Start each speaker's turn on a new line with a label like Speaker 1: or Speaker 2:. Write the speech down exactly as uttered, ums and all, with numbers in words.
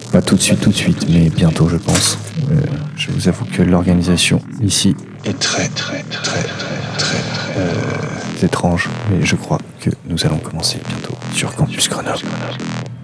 Speaker 1: Pas tout de suite, tout de suite, mais bientôt, je pense. Euh, je vous avoue que l'organisation ici est très, très, très, très, très, très euh, étrange, mais je crois que nous allons commencer bientôt sur Campus Grenoble.